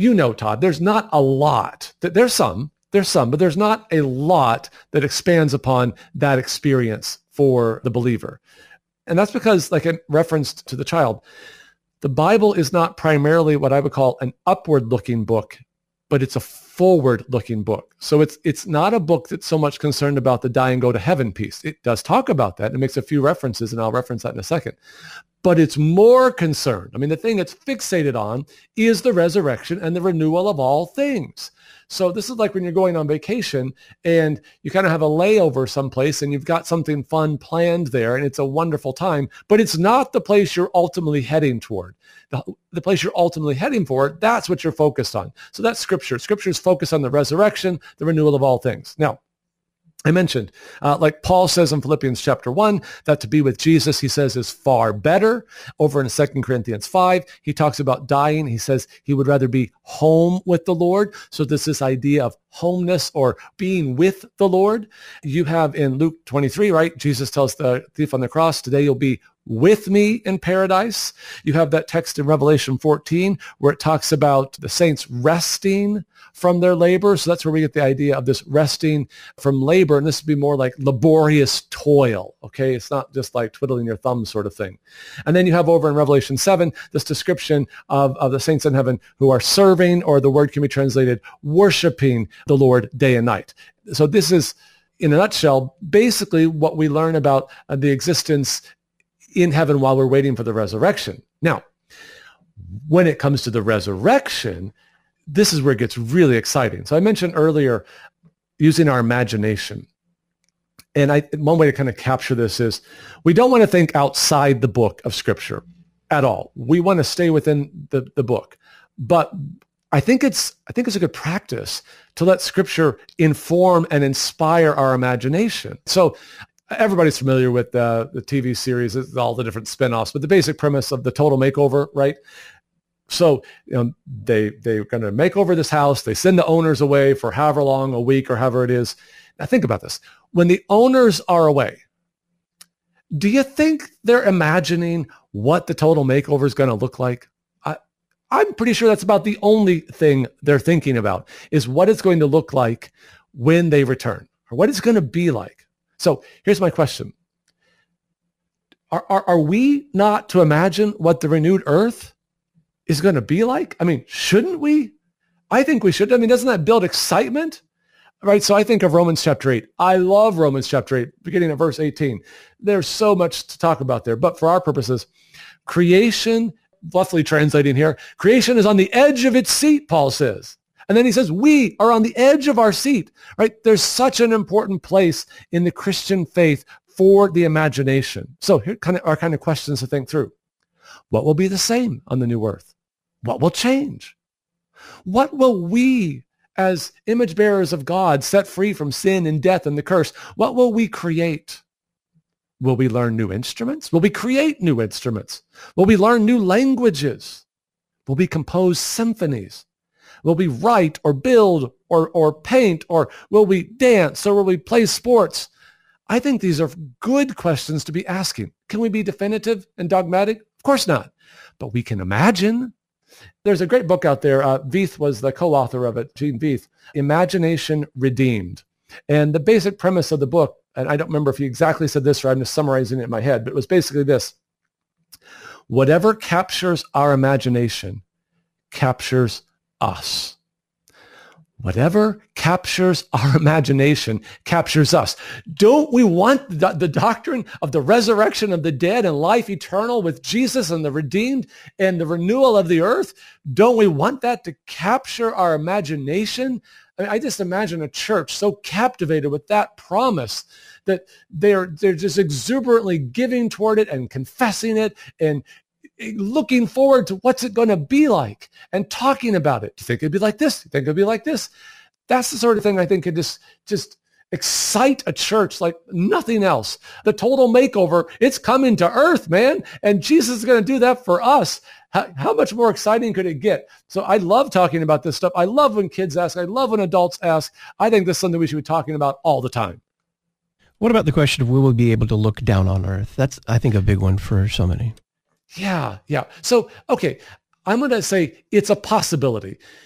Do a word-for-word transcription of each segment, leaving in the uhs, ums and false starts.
you know, Todd, there's not a lot. There's some, there's some, but there's not a lot that expands upon that experience for the believer. And that's because, like in reference to the child, the Bible is not primarily what I would call an upward-looking book, but it's a forward-looking book. So it's it's not a book that's so much concerned about the die and go to heaven piece. It does talk about that. It makes a few references, and I'll reference that in a second. But it's more concerned. I mean, the thing it's fixated on is the resurrection and the renewal of all things. So this is like when you're going on vacation and you kind of have a layover someplace and you've got something fun planned there and it's a wonderful time, but it's not the place you're ultimately heading toward. The, the place you're ultimately heading for, that's what you're focused on. So that's Scripture. Scripture is focused on the resurrection, the renewal of all things. Now, I mentioned, uh, like Paul says in Philippians chapter one, that to be with Jesus, he says, is far better. Over in Second Corinthians five, he talks about dying. He says he would rather be home with the Lord. So there's this idea of homeness or being with the Lord. You have in Luke twenty-three, right? Jesus tells the thief on the cross, today you'll be with me in paradise. You have that text in Revelation fourteen where it talks about the saints resting from their labor. So that's where we get the idea of this resting from labor. And this would be more like laborious toil. Okay. It's not just like twiddling your thumbs sort of thing. And then you have over in Revelation seven, this description of, of the saints in heaven who are serving, or the word can be translated worshiping the Lord day and night. So this is, in a nutshell, basically what we learn about uh, the existence in heaven while we're waiting for the resurrection. Now, when it comes to the resurrection, this is where it gets really exciting. So I mentioned earlier using our imagination. And I, one way to kind of capture this is we don't want to think outside the book of Scripture at all. We want to stay within the, the book. But I think it's I think it's a good practice to let Scripture inform and inspire our imagination. So everybody's familiar with uh, the T V series, all the different spinoffs, but the basic premise of the Total Makeover, right? So, you know, they, they're going to make over this house. They send the owners away for however long, a week or however it is. Now think about this. When the owners are away, do you think they're imagining what the total makeover is going to look like? I, I'm pretty sure that's about the only thing they're thinking about, is what it's going to look like when they return, or what it's going to be like. So here's my question. Are, are, are we not to imagine what the renewed earth is going to be like? I mean, shouldn't we? I think we should. I mean, doesn't that build excitement? Right? So I think of Romans chapter eight. I love Romans chapter eight, beginning at verse eighteen. There's so much to talk about there. But for our purposes, creation, roughly translating here, creation is on the edge of its seat, Paul says. And then he says, we are on the edge of our seat, right? There's such an important place in the Christian faith for the imagination. So here kind of are kind of questions to think through. What will be the same on the new earth? What will change? What will we, as image bearers of God, set free from sin and death and the curse, what will we create? Will we learn new instruments? Will we create new instruments? Will we learn new languages? Will we compose symphonies? Will we write or build or, or paint, or will we dance, or will we play sports? I think these are good questions to be asking. Can we be definitive and dogmatic? Of course not. But we can imagine. There's a great book out there. Uh, Veith was the co-author of it, Gene Veith, Imagination Redeemed. And the basic premise of the book, and I don't remember if he exactly said this or I'm just summarizing it in my head, but it was basically this. Whatever captures our imagination captures us. Whatever captures our imagination captures us. Don't we want the, the doctrine of the resurrection of the dead and life eternal with Jesus and the redeemed and the renewal of the earth? Don't we want that to capture our imagination? I mean, I just imagine a church so captivated with that promise that they're, they're just exuberantly giving toward it and confessing it and looking forward to what's it going to be like and talking about it. Do you think it'd be like this? Do you think it'd be like this? That's the sort of thing I think could just, just excite a church like nothing else. The total makeover, it's coming to earth, man. And Jesus is going to do that for us. How, how much more exciting could it get? So I love talking about this stuff. I love when kids ask. I love when adults ask. I think this is something we should be talking about all the time. What about the question of will we be able to look down on earth? That's, I think, a big one for so many. Yeah, yeah. So, okay, I'm going to say it's a possibility.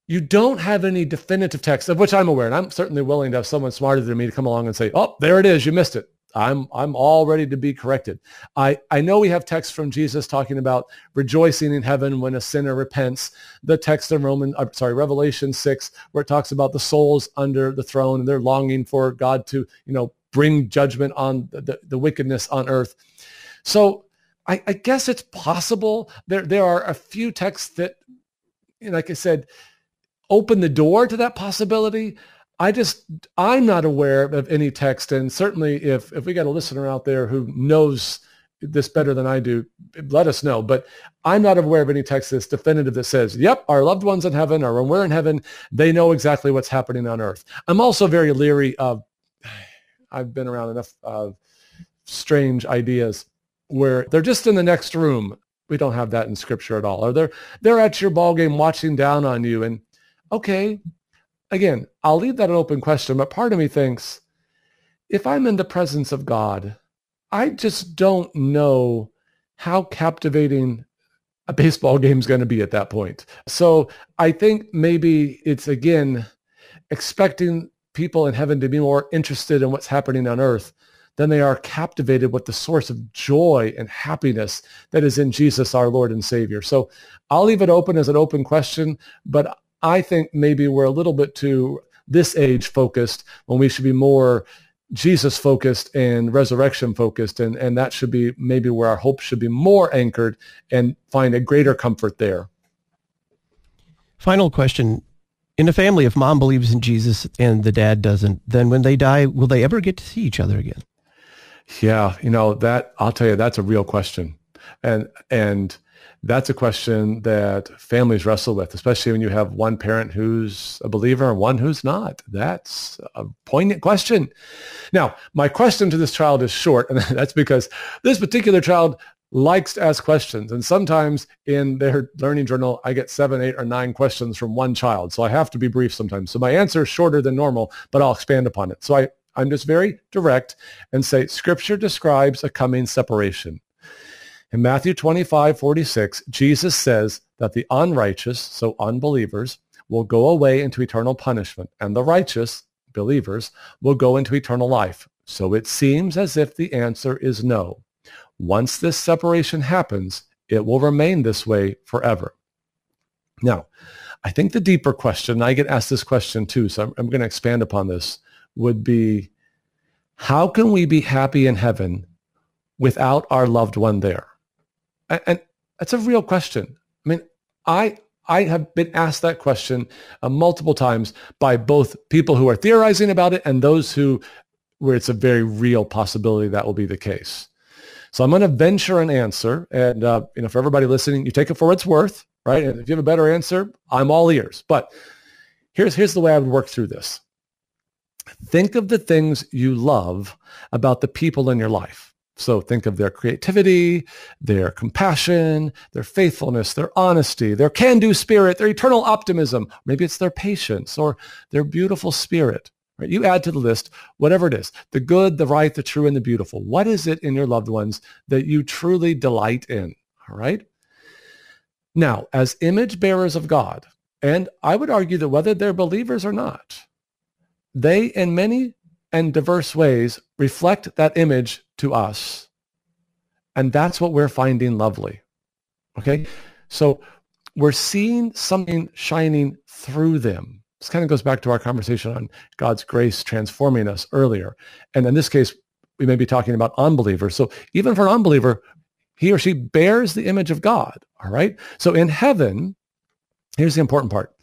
you don't have any definitive text, of which I'm aware, and I'm certainly willing to have someone smarter than me to come along and say, oh, there it is, you missed it. I'm I'm all ready to be corrected. I, I know we have texts from Jesus talking about rejoicing in heaven when a sinner repents. The text in Roman, uh, sorry, Revelation six, where it talks about the souls under the throne and they're longing for God to, you know, bring judgment on the, the, the wickedness on earth. So I, I guess it's possible. There there are a few texts that, like I said, open the door to that possibility. I just, I'm not aware of any text, and certainly if, if we got a listener out there who knows this better than I do, let us know. But I'm not aware of any text that's definitive that says, yep, our loved ones in heaven, or when we're in heaven, they know exactly what's happening on earth. I'm also very leery of, I've been around enough of strange ideas where they're just in the next room. We don't have that in Scripture at all. Or they're, they're at your ball game watching down on you, and okay, again, I'll leave that an open question, but part of me thinks, if I'm in the presence of God, I just don't know how captivating a baseball game is going to be at that point. So I think maybe it's, again, expecting people in heaven to be more interested in what's happening on earth than they are captivated with the source of joy and happiness that is in Jesus, our Lord and Savior. So I'll leave it open as an open question, but I think maybe we're a little bit too this age focused when we should be more Jesus focused and resurrection focused. And, and that should be maybe where our hope should be more anchored and find a greater comfort there. Final question. In a family, if mom believes in Jesus and the dad doesn't, then when they die, will they ever get to see each other again? Yeah, you know, that, I'll tell you, that's a real question. And, and, that's a question that families wrestle with, especially when you have one parent who's a believer and one who's not. That's a poignant question. Now, my question to this child is short, and that's because this particular child likes to ask questions. And sometimes in their learning journal, I get seven, eight, or nine questions from one child. So I have to be brief sometimes. So my answer is shorter than normal, but I'll expand upon it. So I, I'm just very direct and say, Scripture describes a coming separation. In Matthew twenty-five, forty-six, Jesus says that the unrighteous, so unbelievers, will go away into eternal punishment, and the righteous, believers, will go into eternal life. So it seems as if the answer is no. Once this separation happens, it will remain this way forever. Now, I think the deeper question, and I get asked this question too, so I'm, I'm going to expand upon this, would be, how can we be happy in heaven without our loved one there? And that's a real question. I mean, I I have been asked that question uh, multiple times by both people who are theorizing about it and those who, where it's a very real possibility that will be the case. So I'm going to venture an answer, and uh, you know, for everybody listening, you take it for what it's worth, right? And if you have a better answer, I'm all ears. But here's here's the way I would work through this. Think of the things you love about the people in your life. So think of their creativity, their compassion, their faithfulness, their honesty, their can-do spirit, their eternal optimism. Maybe it's their patience or their beautiful spirit. Right? You add to the list whatever it is, the good, the right, the true, and the beautiful. What is it in your loved ones that you truly delight in? All right? Now, as image bearers of God, and I would argue that whether they're believers or not, they in many and diverse ways reflect that image to us. And that's what we're finding lovely. Okay? So we're seeing something shining through them. This kind of goes back to our conversation on God's grace transforming us earlier. And in this case, we may be talking about unbelievers. So even for an unbeliever, he or she bears the image of God. All right? So in heaven, here's the important part.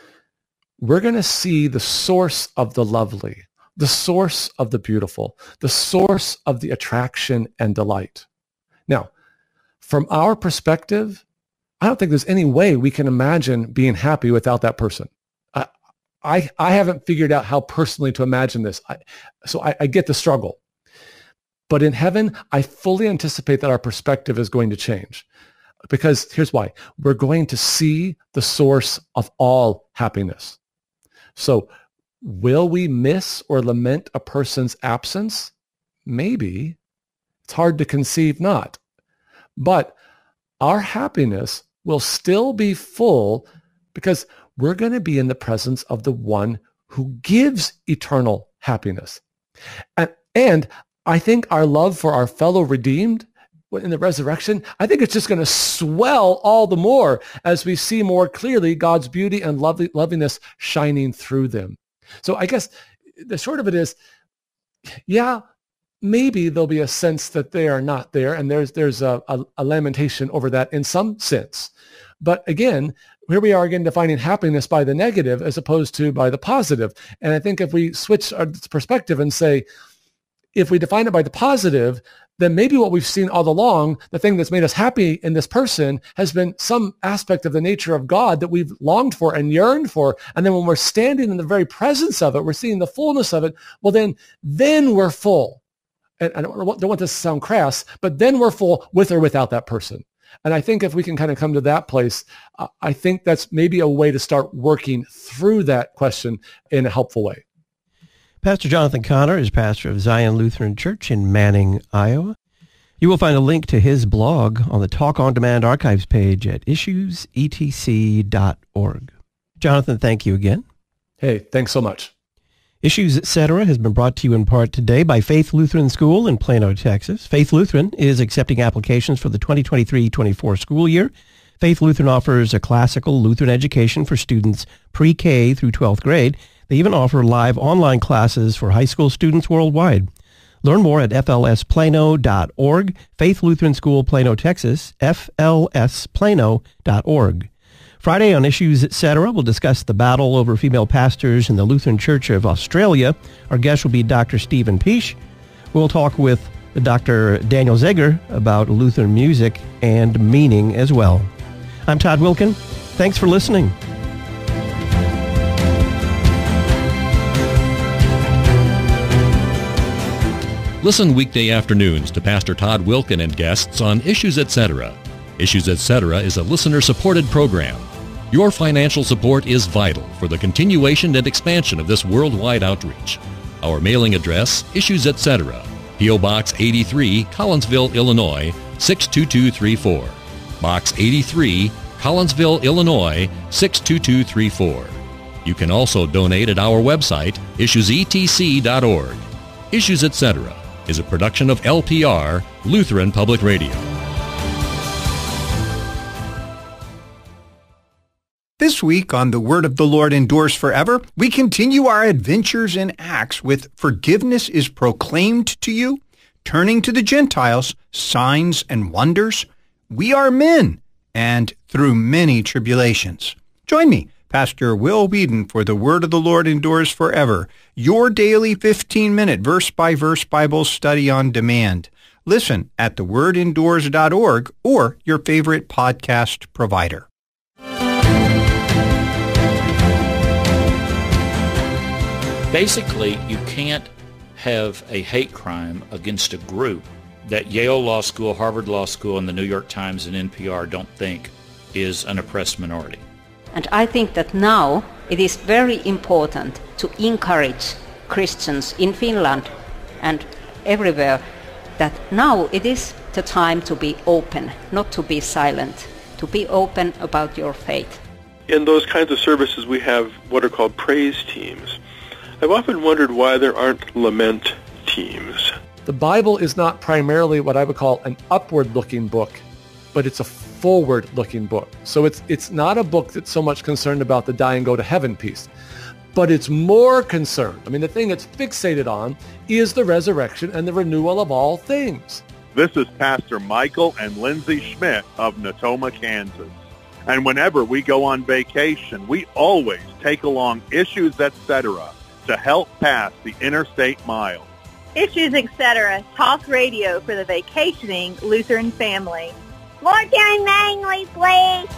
We're going to see the source of the lovely, the source of the beautiful, the source of the attraction and delight. Now, from our perspective, I don't think there's any way we can imagine being happy without that person. I, I, I haven't figured out how personally to imagine this. I, so I, I get the struggle. But in heaven, I fully anticipate that our perspective is going to change. Because here's why. We're going to see the source of all happiness. So will we miss or lament a person's absence? Maybe. It's hard to conceive not. But our happiness will still be full because we're going to be in the presence of the one who gives eternal happiness. And, and I think our love for our fellow redeemed in the resurrection, I think it's just going to swell all the more as we see more clearly God's beauty and lovely, loveliness shining through them. So I guess the short of it is, yeah, maybe there'll be a sense that they are not there, and there's there's a, a, a lamentation over that in some sense. But again, here we are again defining happiness by the negative as opposed to by the positive. And I think if we switch our perspective and say, if we define it by the positive, then maybe what we've seen all along, the thing that's made us happy in this person has been some aspect of the nature of God that we've longed for and yearned for. And then when we're standing in the very presence of it, we're seeing the fullness of it. Well, then, then we're full. And I don't want, don't want this to sound crass, but then we're full with or without that person. And I think if we can kind of come to that place, uh, I think that's maybe a way to start working through that question in a helpful way. Pastor Jonathan Connor is pastor of Zion Lutheran Church in Manning, Iowa. You will find a link to his blog on the Talk On Demand archives page at issues e t c dot org. Jonathan, thank you again. Hey, thanks so much. Issues, et cetera has been brought to you in part today by Faith Lutheran School in Plano, Texas. Faith Lutheran is accepting applications for the twenty twenty-three twenty-four school year. Faith Lutheran offers a classical Lutheran education for students pre-K through twelfth grade. They even offer live online classes for high school students worldwide. Learn more at f l s plano dot org. Faith Lutheran School, Plano, Texas, f l s plano dot org. Friday on Issues, et cetera, we'll discuss the battle over female pastors in the Lutheran Church of Australia. Our guest will be Doctor Stephen Peach. We'll talk with Doctor Daniel Zeger about Lutheran music and meaning as well. I'm Todd Wilken. Thanks for listening. Listen weekday afternoons to Pastor Todd Wilken and guests on Issues, et cetera. Issues, et cetera is a listener-supported program. Your financial support is vital for the continuation and expansion of this worldwide outreach. Our mailing address, Issues, et cetera, P O. Box eighty-three, Collinsville, Illinois, six two two three four. Box eighty-three, Collinsville, Illinois, six two two three four. You can also donate at our website, issues e t c dot org. Issues, et cetera is a production of L P R, Lutheran Public Radio. This week on The Word of the Lord Endures Forever, we continue our adventures in Acts with Forgiveness is Proclaimed to You, Turning to the Gentiles, Signs and Wonders, We Are Men, and Through Many Tribulations. Join me, Pastor Will Whedon, for The Word of the Lord Endures Forever, your daily fifteen-minute verse-by-verse Bible study on demand. Listen at the word endures dot org or your favorite podcast provider. Basically, you can't have a hate crime against a group that Yale Law School, Harvard Law School, and the New York Times and N P R don't think is an oppressed minority. And I think that now it is very important to encourage Christians in Finland and everywhere that now it is the time to be open, not to be silent, to be open about your faith. In those kinds of services, we have what are called praise teams. I've often wondered why there aren't lament teams. The Bible is not primarily what I would call an upward-looking book, but it's a forward-looking book. So it's it's not a book that's so much concerned about the die and go to heaven piece, but it's more concerned. I mean, the thing it's fixated on is the resurrection and the renewal of all things. This is Pastor Michael and Lindsay Schmidt of Natoma, Kansas. And whenever we go on vacation, we always take along Issues, et cetera to help pass the interstate mile. Issues, et cetera, talk radio for the vacationing Lutheran family. More Karen Mangley, please.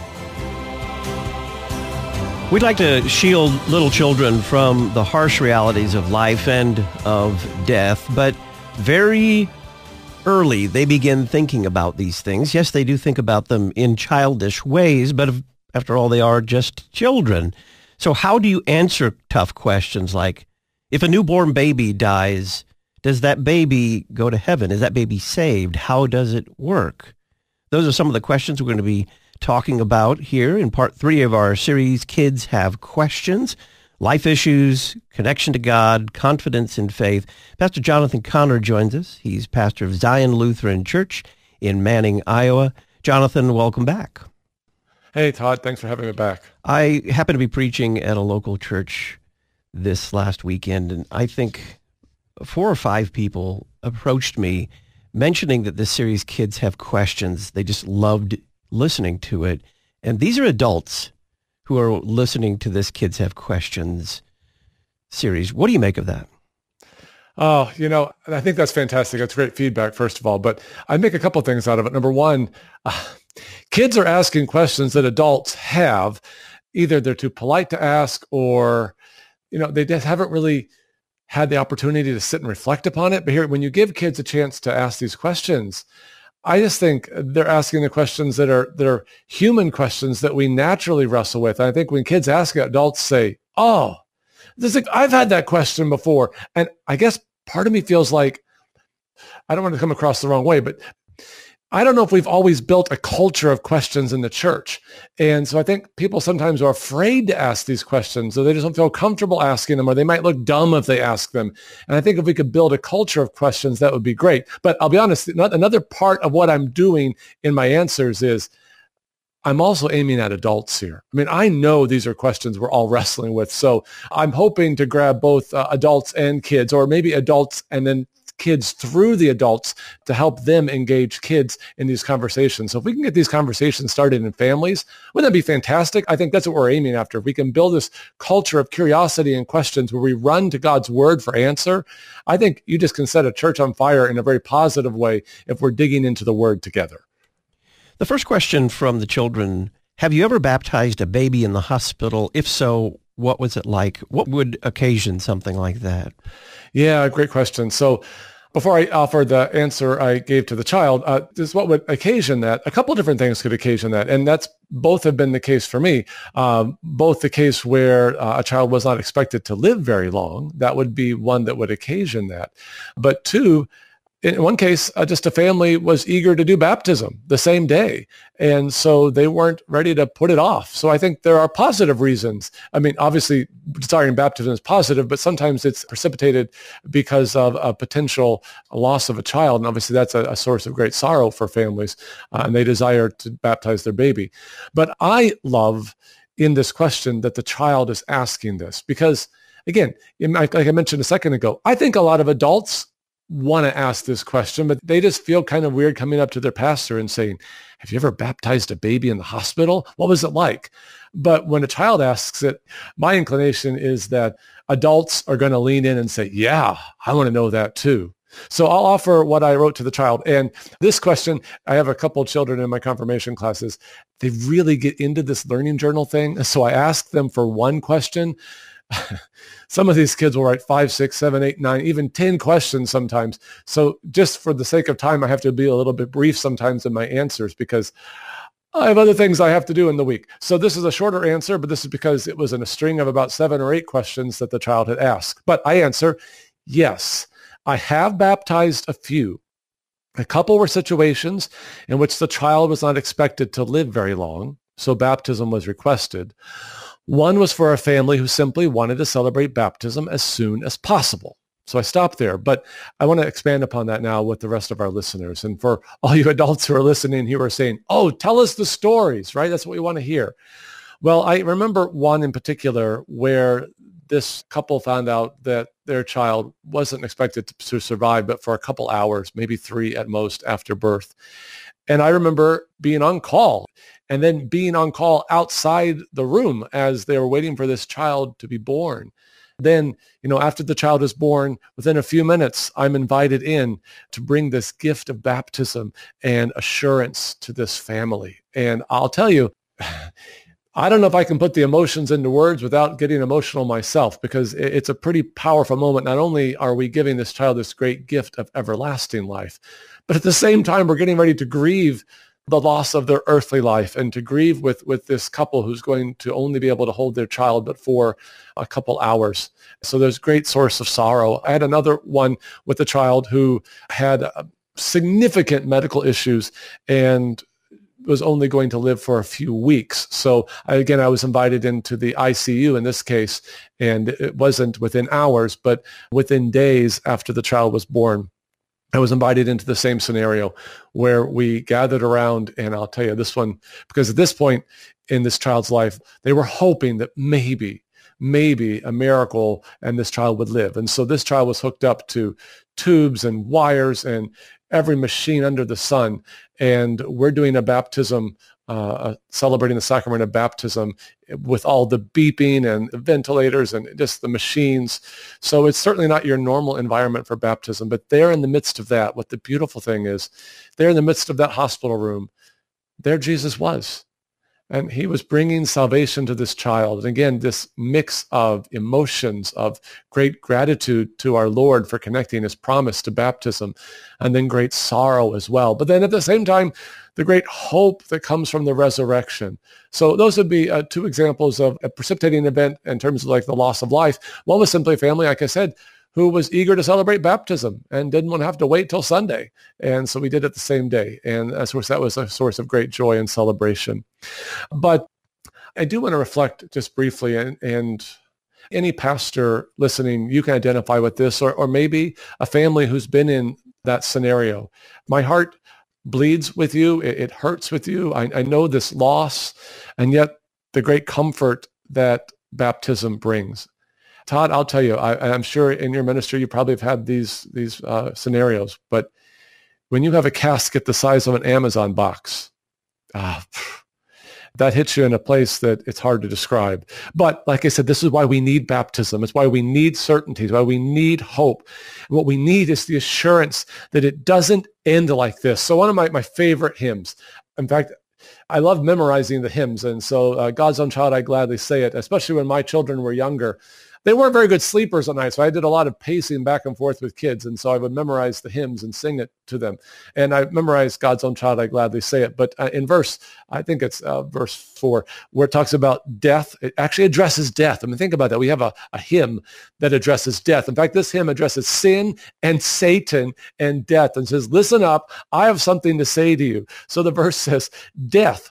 We'd like to shield little children from the harsh realities of life and of death, but very early they begin thinking about these things. Yes, they do think about them in childish ways, but after all, they are just children. So how do you answer tough questions like, if a newborn baby dies, does that baby go to heaven? Is that baby saved? How does it work? Those are some of the questions we're going to be talking about here in part three of our series, Kids Have Questions, Life Issues, Connection to God, Confidence in Faith. Pastor Jonathan Conner joins us. He's pastor of Zion Lutheran Church in Manning, Iowa. Jonathan, welcome back. Hey, Todd. Thanks for having me back. I happened to be preaching at a local church this last weekend, and I think four or five people approached me mentioning that this series, Kids Have Questions, they just loved listening to it. And these are adults who are listening to this Kids Have Questions series. What do you make of that? Oh, you know, I think that's fantastic. That's great feedback, first of all. But I make a couple of things out of it. Number one, uh, kids are asking questions that adults have. Either they're too polite to ask, or, you know, they just haven't really had the opportunity to sit and reflect upon it. But here, when you give kids a chance to ask these questions, I just think they're asking the questions that are that are human questions that we naturally wrestle with. And I think when kids ask it, adults say, oh, this is, I've had that question before. And I guess part of me feels like, I don't want to come across the wrong way, but I don't know if we've always built a culture of questions in the church. And so I think people sometimes are afraid to ask these questions, or they just don't feel comfortable asking them, or they might look dumb if they ask them. And I think if we could build a culture of questions, that would be great. But I'll be honest, another part of what I'm doing in my answers is I'm also aiming at adults here. I mean, I know these are questions we're all wrestling with. So I'm hoping to grab both uh, adults and kids, or maybe adults and then kids through the adults to help them engage kids in these conversations. So if we can get these conversations started in families, wouldn't that be fantastic? I think that's what we're aiming after. If we can build this culture of curiosity and questions where we run to God's word for answer, I think you just can set a church on fire in a very positive way if we're digging into the word together. The first question from the children, have you ever baptized a baby in the hospital? If so, what was it like? What would occasion something like that? Yeah, great question. So before I offer the answer I gave to the child, uh, this is what would occasion that. A couple of different things could occasion that, and that's both have been the case for me. Um, both the case where uh, a child was not expected to live very long, that would be one that would occasion that. But two, in one case, uh, just a family was eager to do baptism the same day, and so they weren't ready to put it off. So I think there are positive reasons. I mean, obviously, desiring baptism is positive, but sometimes it's precipitated because of a potential loss of a child, and obviously that's a, a source of great sorrow for families, uh, and they desire to baptize their baby. But I love in this question that the child is asking this because, again, like I mentioned a second ago, I think a lot of adults want to ask this question, but they just feel kind of weird coming up to their pastor and saying, have you ever baptized a baby in the hospital? What was it like? But when a child asks it, my inclination is that adults are going to lean in and say, yeah, I want to know that too. So I'll offer what I wrote to the child. And this question, I have a couple of children in my confirmation classes. They really get into this learning journal thing. So I ask them for one question. Some of these kids will write five, six, seven, eight, nine, even ten questions sometimes. So just for the sake of time, I have to be a little bit brief sometimes in my answers because I have other things I have to do in the week. So this is a shorter answer, but this is because it was in a string of about seven or eight questions that the child had asked. But I answer, yes, I have baptized a few. A couple were situations in which the child was not expected to live very long, so baptism was requested. One was for a family who simply wanted to celebrate baptism as soon as possible. So I stopped there, but I want to expand upon that now with the rest of our listeners. And for all you adults who are listening who are saying, oh, tell us the stories, right? That's what we want to hear. Well, I remember one in particular where this couple found out that their child wasn't expected to survive, but for a couple hours, maybe three at most after birth. And I remember being on call and then being on call outside the room as they were waiting for this child to be born. Then, you know, after the child is born, within a few minutes, I'm invited in to bring this gift of baptism and assurance to this family. And I'll tell you, I don't know if I can put the emotions into words without getting emotional myself, because it's a pretty powerful moment. Not only are we giving this child this great gift of everlasting life, but at the same time, we're getting ready to grieve the loss of their earthly life and to grieve with, with this couple who's going to only be able to hold their child, but for a couple hours. So there's great source of sorrow. I had another one with a child who had significant medical issues and was only going to live for a few weeks. So I, again, I was invited into the I C U in this case, and it wasn't within hours, but within days after the child was born. I was invited into the same scenario where we gathered around, and I'll tell you this one, because at this point in this child's life, they were hoping that maybe, maybe a miracle and this child would live. And so this child was hooked up to tubes and wires and every machine under the sun. And we're doing a baptism, uh, celebrating the sacrament of baptism with all the beeping and the ventilators and just the machines. So it's certainly not your normal environment for baptism, but there in the midst of that, what the beautiful thing is, there in the midst of that hospital room, there Jesus was. And he was bringing salvation to this child. And again, this mix of emotions of great gratitude to our Lord for connecting his promise to baptism, and then great sorrow as well. But then at the same time, the great hope that comes from the resurrection. So those would be uh, two examples of a precipitating event in terms of like the loss of life. One was simply a family, like I said, who was eager to celebrate baptism and didn't want to have to wait till Sunday. And so we did it the same day. And of course, that was a source of great joy and celebration. But I do want to reflect just briefly, and, and any pastor listening, you can identify with this, or, or maybe a family who's been in that scenario. My heart bleeds with you. It, it hurts with you. I, I know this loss, and yet the great comfort that baptism brings. Todd, I'll tell you, I, I'm sure in your ministry you probably have had these these uh, scenarios, but when you have a casket the size of an Amazon box, ah, that hits you in a place that it's hard to describe. But like I said, this is why we need baptism. It's why we need certainty. It's why we need hope. And what we need is the assurance that it doesn't end like this. So one of my, my favorite hymns, in fact, I love memorizing the hymns. And so uh, God's Own Child, I gladly say it, especially when my children were younger. They weren't very good sleepers at night, so I did a lot of pacing back and forth with kids, and so I would memorize the hymns and sing it to them. And I memorized God's Own Child, I gladly say it. But uh, in verse, I think it's uh, verse four, where it talks about death, it actually addresses death. I mean, think about that. We have a, a hymn that addresses death. In fact, this hymn addresses sin and Satan and death and says, listen up, I have something to say to you. So the verse says, death,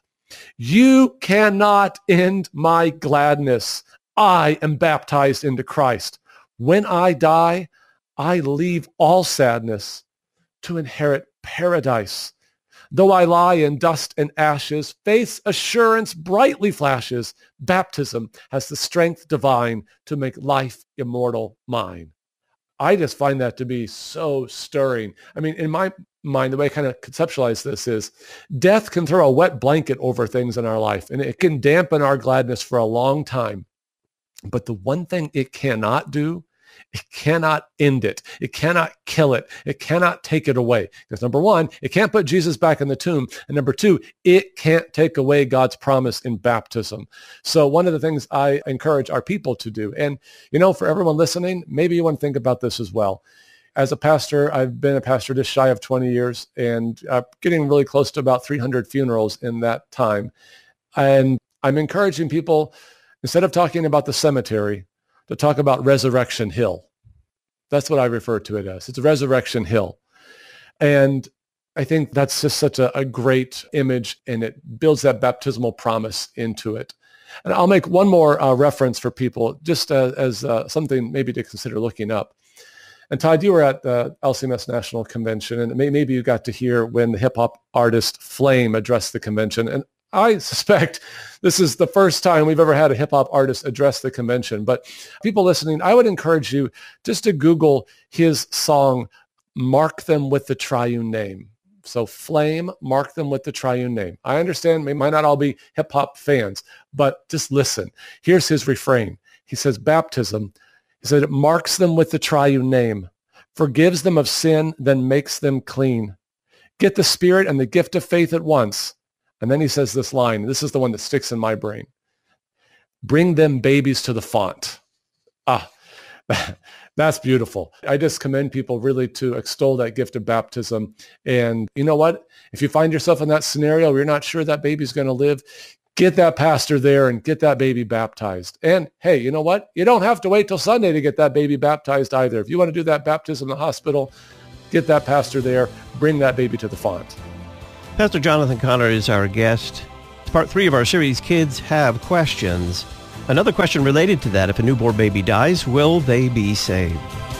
you cannot end my gladness. I am baptized into Christ. When I die, I leave all sadness to inherit paradise. Though I lie in dust and ashes, faith's assurance brightly flashes. Baptism has the strength divine to make life immortal mine. I just find that to be so stirring. I mean, in my mind, the way I kind of conceptualize this is death can throw a wet blanket over things in our life, and it can dampen our gladness for a long time. But the one thing it cannot do, it cannot end it. It cannot kill it. It cannot take it away. Because number one, it can't put Jesus back in the tomb. And number two, it can't take away God's promise in baptism. So one of the things I encourage our people to do, and you know, for everyone listening, maybe you want to think about this as well. As a pastor, I've been a pastor just shy of twenty years and uh, getting really close to about three hundred funerals in that time. And I'm encouraging people, instead of talking about the cemetery, to talk about Resurrection Hill. That's what I refer to it as. It's Resurrection Hill. And I think that's just such a, a great image, and it builds that baptismal promise into it. And I'll make one more uh, reference for people, just uh, as uh, something maybe to consider looking up. And Todd, you were at the L C M S National Convention, and maybe you got to hear when the hip-hop artist Flame addressed the convention. And I suspect this is the first time we've ever had a hip-hop artist address the convention. But people listening, I would encourage you just to Google his song, Mark Them with the Triune Name. So Flame, Mark Them with the Triune Name. I understand we might not all be hip-hop fans, but just listen. Here's his refrain. He says, baptism, he said, it marks them with the Triune Name, forgives them of sin, then makes them clean. Get the Spirit and the gift of faith at once. And then he says this line, this is the one that sticks in my brain. Bring them babies to the font. Ah, that's beautiful. I just commend people really to extol that gift of baptism. And you know what? If you find yourself in that scenario where you're not sure that baby's going to live, get that pastor there and get that baby baptized. And hey, you know what? You don't have to wait till Sunday to get that baby baptized either. If you want to do that baptism in the hospital, get that pastor there, bring that baby to the font. Pastor Jonathan Connor is our guest. It's part three of our series, Kids Have Questions. Another question related to that: if a newborn baby dies, will they be saved?